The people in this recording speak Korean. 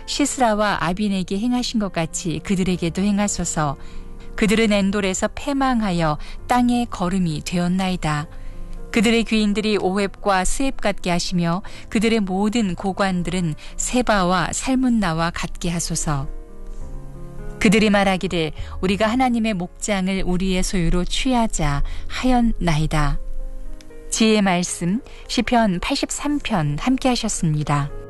시스라와 아빈에게 행하신 것 같이 그들에게도 행하소서. 그들은 엔돌에서 패망하여 땅의 거름이 되었나이다. 그들의 귀인들이 오웹과 스웹 같게 하시며 그들의 모든 고관들은 세바와 살문나와 같게 하소서. 그들이 말하기를 우리가 하나님의 목장을 우리의 소유로 취하자 하였나이다. 지혜의 말씀 시편 83편 함께 하셨습니다.